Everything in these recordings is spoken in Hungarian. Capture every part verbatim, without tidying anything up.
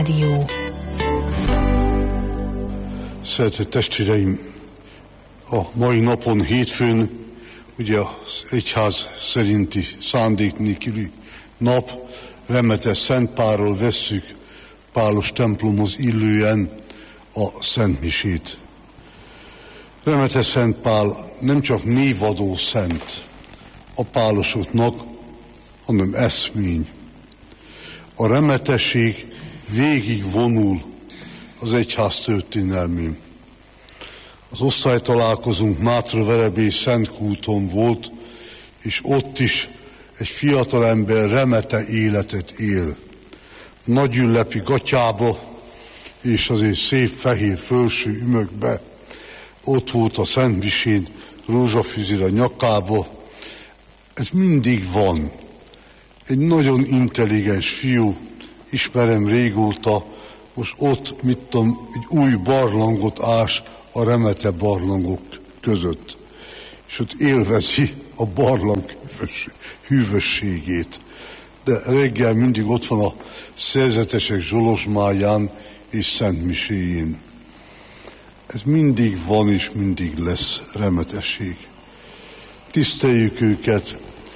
Rádió. Szeretett testvéreim, a mai napon, hétfőn, ugye az egyház szerinti szándék nélküli nap, Remetes Szent Pálról vesszük Pálos templomhoz illően a Szent Misét. Remetes Szent Pál nem csak névadó szent a pálosoknak, hanem eszmény. A remetesség végig vonul az egyház történelmén. Az osztálytalálkozónk Mátraverebély Szentkúton volt, és ott is egy fiatalember remete életet él. Nagy ünnepi gatyába, és azért szép fehér fölső ümökbe. Ott volt a Szent Misén, rózsafüzér a nyakába. Ez mindig van. Egy nagyon intelligens fiú, ismerem régóta, most ott, mit tudom, egy új barlangot ás a remete barlangok között. És ott élvezi a barlang hűvösségét. De reggel mindig ott van a szerzetesek zsolozsmáján és Szent Miséjén. Ez mindig van és mindig lesz remetesség. Tiszteljük őket,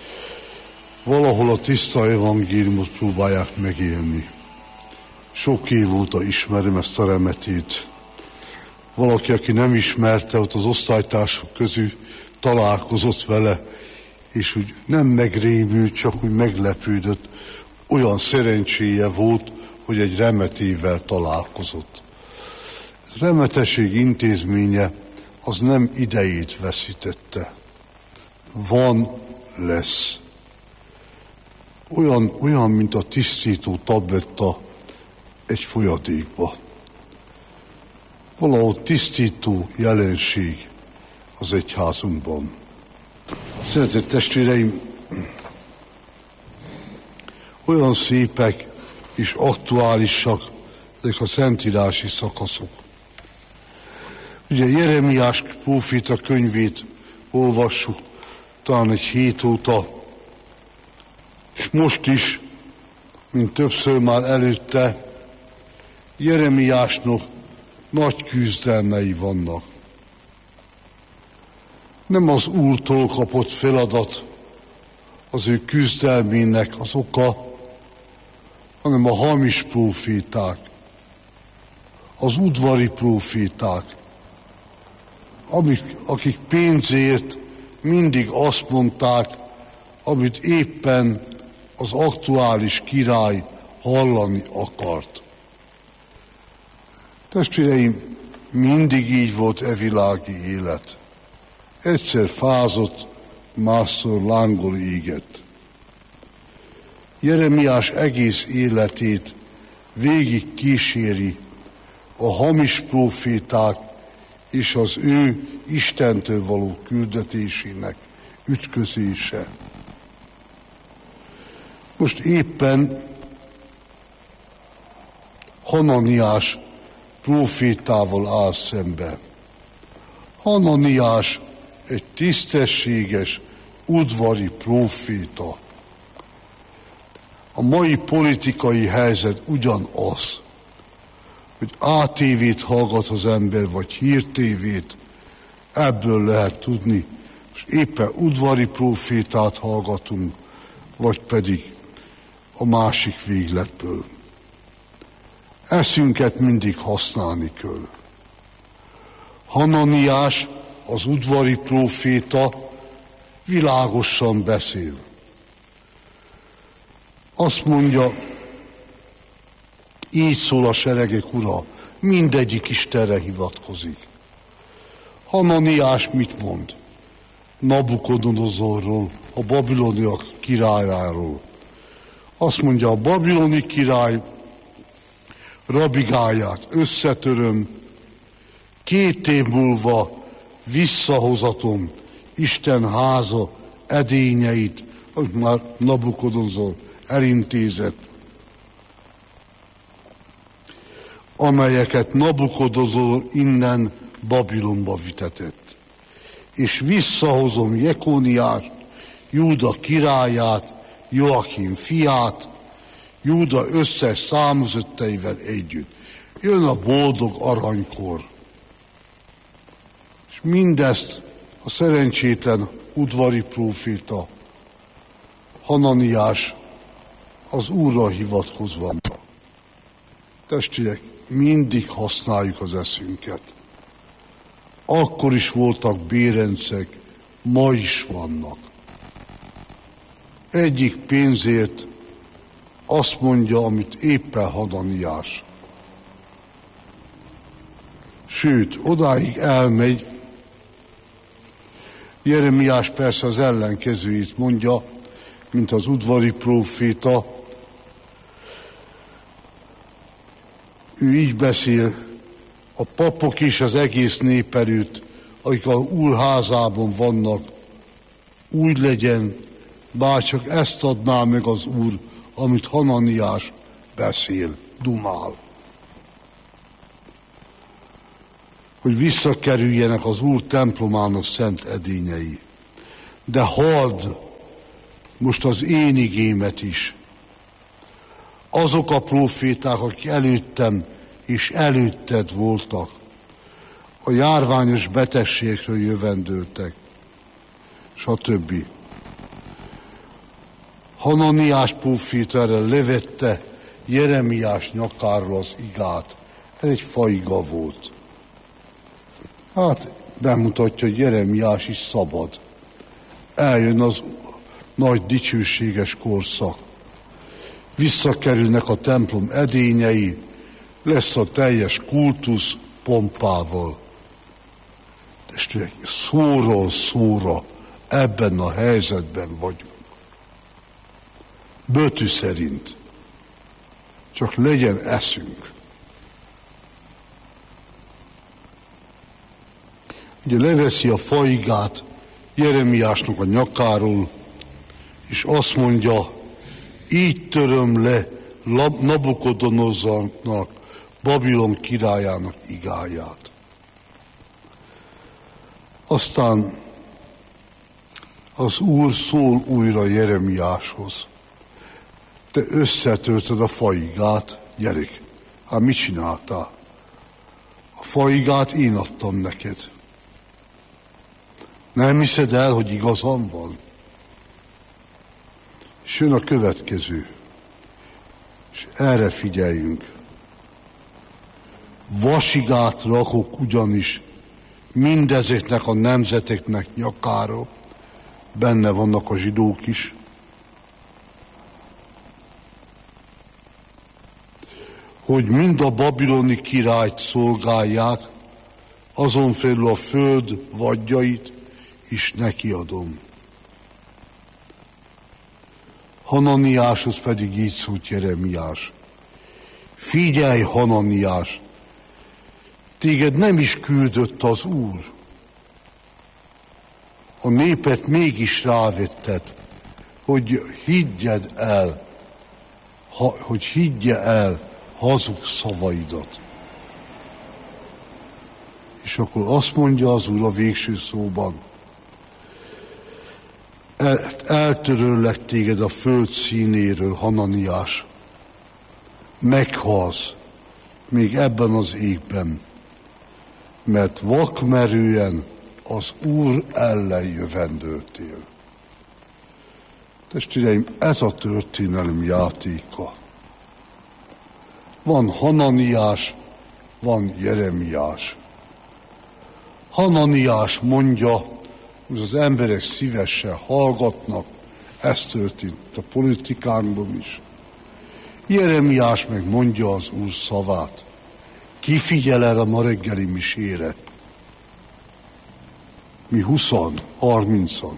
valahol a tiszta evangéliumot próbálják megélni. Sok év óta ismerem ezt a remetét. Valaki, aki nem ismerte, ott az osztálytársak közül találkozott vele, és úgy nem megrémült, csak úgy meglepődött. Olyan szerencséje volt, hogy egy remetével találkozott. A remetesség intézménye az nem idejét veszítette. Van, lesz. Olyan, olyan, mint a tisztító tabletta egy folyadékba. Valahol tisztító jelenség az egyházunkban. Szeretett testvéreim, olyan szépek és aktuálisak ezek a szentírási szakaszok. Ugye Jeremiás próféta könyvét olvassuk talán egy hét óta, és most is, mint többször már előtte, Jeremiásnak nagy küzdelmei vannak. Nem az Úrtól kapott feladat az ő küzdelmének az oka, hanem a hamis próféták, az udvari próféták, amik, akik pénzért mindig azt mondták, amit éppen az aktuális király hallani akart. Testvéreim, mindig így volt e világi élet. Egyszer fázott, másszor lángol égett. Jeremiás egész életét végig kíséri a hamis próféták és az ő Istentől való küldetésének ütközése. Most éppen Hananiás prófétával áll szembe. Hananiás egy tisztességes, udvari próféta. A mai politikai helyzet ugyanaz, hogy á té vét hallgat az ember, vagy hírtévét, ebből lehet tudni, és éppen udvari prófétát hallgatunk, vagy pedig a másik végletből. Eszünket mindig használni kell. Hananiás, az udvari próféta világosan beszél. Azt mondja, így szól a seregek ura, mindegyik Istenre hivatkozik. Hananiás mit mond? Nabukodonozorról, a babiloniak királyáról. Azt mondja, a babiloni király rabigáját összetöröm, két év múlva visszahozatom Isten háza edényeit, amit már Nabukodonozor elintézett, amelyeket Nabukodonozor innen Babilonba vitetett. És visszahozom Jekóniát, Júda királyát, Joachim fiát, Júda összes száműzötteivel együtt. Jön a boldog aranykor. És mindezt a szerencsétlen udvari próféta Hananiás az Úrra hivatkozva. Testvérek, mindig használjuk az eszünket. Akkor is voltak bérencek, ma is vannak. Egyik pénzért azt mondja, amit éppen Hananiás. Sőt, odáig elmegy, Jeremiás persze az ellenkezőjét mondja, mint az udvari próféta. Ő így beszél, a papok és az egész nép előtt, akik a Úr házában vannak, úgy legyen, bár csak ezt adná meg az Úr, amit Hananiás beszél, dumál. Hogy visszakerüljenek az Úr templomának szent edényei. De halld most az én igémet is. Azok a próféták, akik előttem és előtted voltak, a járványos betegségről jövendőltek, stb. Hananiás próféta erre levette Jeremiás nyakáról az igát. Ez egy faiga volt. Hát bemutatja, hogy Jeremiás is szabad. Eljön az nagy dicsőséges korszak. Visszakerülnek a templom edényei, lesz a teljes kultusz pompával. Testvérek, szóról szóra ebben a helyzetben vagyunk. Bötű szerint. Csak legyen eszünk. Ugye leveszi a faigát Jeremiásnak a nyakáról, és azt mondja, így töröm le Nabukodonozornak, Babilon királyának igáját. Aztán az Úr szól újra Jeremiáshoz. Te összetörted a faigát, gyerek. Hát mit csináltál? A faigát én adtam neked. Nem hiszed el, hogy igazam van? És jön a következő. És erre figyeljünk. Vasigát rakok ugyanis mindezeknek a nemzeteknek nyakára, benne vannak a zsidók is, hogy mind a babiloni királyt szolgálják, azon felül a föld vadjait is nekiadom. Hananiáshoz pedig így szólt Jeremiás. Figyelj, Hananiás, téged nem is küldött az Úr. A népet mégis rávetted, hogy higgyed el, ha, hogy higgye el hazug szavaidat. És akkor azt mondja az Úr a végső szóban, El, eltöröllek téged a föld színéről, Hananiás. Meghalsz még ebben az égben, mert vakmerően az Úr ellen jövendőltél. Testvéreim, ez a történelem játéka. Van Hananiás, van Jeremiás. Hananiás mondja, hogy az emberek szívesen hallgatnak, ez történt a politikánkban is. Jeremiás meg mondja az Úr szavát. Ki figyel erre a ma reggeli misére? Mi huszan, harmincan.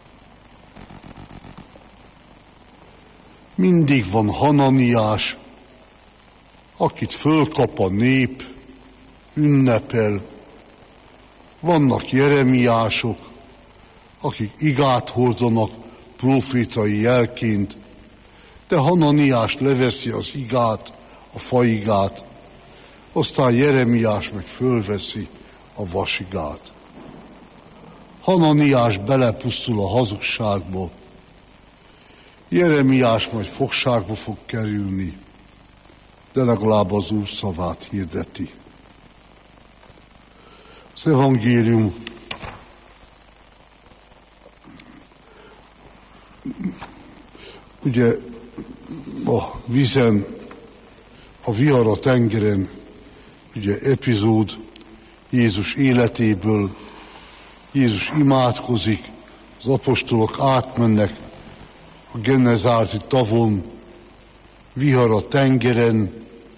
Mindig van Hananiás, akit fölkap a nép, ünnepel. Vannak Jeremiások, akik igát hordanak profétai jelként, de Hananiás leveszi az igát, a faigát, aztán Jeremiás meg fölveszi a vasigát. Hananiás belepusztul a hazugságba, Jeremiás majd fogságba fog kerülni, de legalább az Úr szavát hirdeti. Az evangélium ugye a vízen, a vihar a tengeren, ugye epizód Jézus életéből. Jézus imádkozik, az apostolok átmennek a Genezáreti tavon, vihar a tengeren,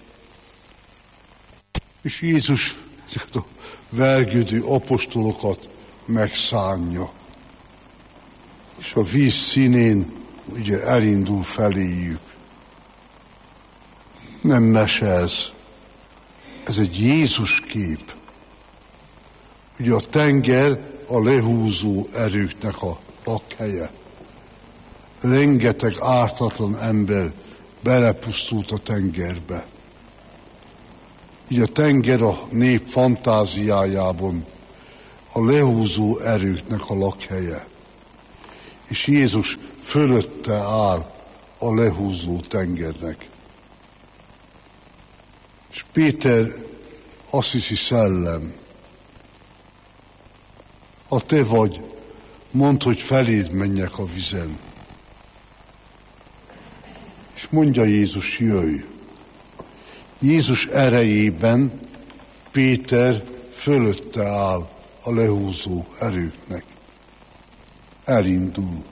és Jézus ezeket a vergődő apostolokat megszánja. És a víz színén ugye elindul feléjük. Nem mese ez. Ez egy Jézus kép. Ugye a tenger a lehúzó erőknek a lakhelye. Rengeteg ártatlan ember belepusztult a tengerbe. Így a tenger a nép fantáziájában a lehúzó erőknek a lakhelye. És Jézus fölötte áll a lehúzó tengernek. És Péter azt hiszi, szellem, ha te vagy, mondd, hogy feléd menjek a vizen. És mondja Jézus, jöjj. Jézus erejében Péter fölötte áll a lehúzó erőknek. Elindul,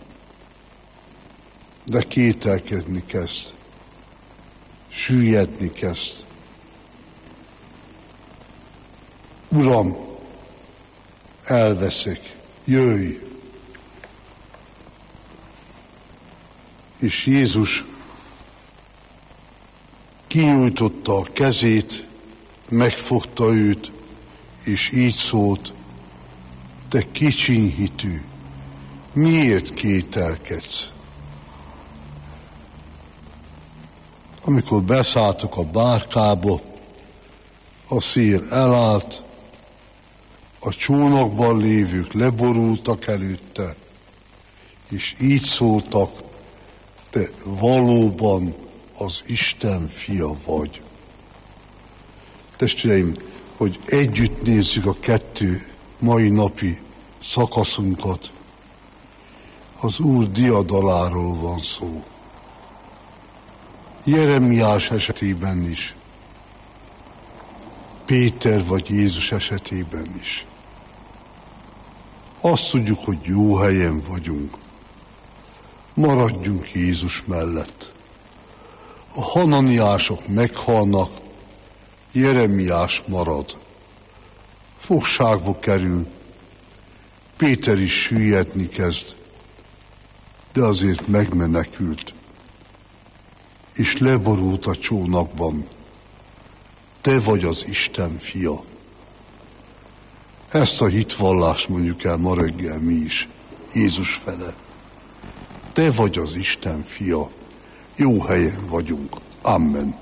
de kételkedni kezd, süllyedni kezd. Uram, elveszek, jöjj! És Jézus kinyújtotta a kezét, megfogta őt, és így szólt, te kicsiny hitű, miért kételkedsz? Amikor beszálltak a bárkába, a szél elállt, a csónakban lévők leborultak előtte, és így szóltak, te valóban az Isten fia vagy. Testvéreim, hogy együtt nézzük a kettő mai napi szakaszunkat, az Úr diadaláról van szó. Jeremiás esetében is, Péter vagy Jézus esetében is. Azt tudjuk, hogy jó helyen vagyunk. Maradjunk Jézus mellett. A hananiások meghalnak, Jeremiás marad. Fogságba kerül, Péter is süllyedni kezd, de azért megmenekült, és leborult a csónakban. Te vagy az Isten fia. Ezt a hitvallást mondjuk el ma reggel mi is, Jézus fele. Te vagy az Isten fia. Jó helyen vagyunk. Amen.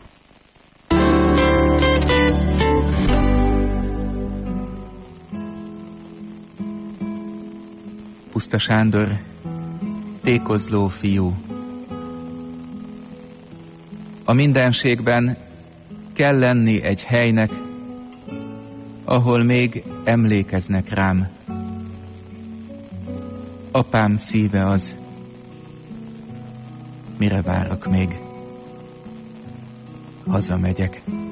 Puszta Sándor, tékozló fiú. A mindenségben kell lenni egy helynek, ahol még emlékeznek rám. Apám szíve az, mire várok még? Hazamegyek.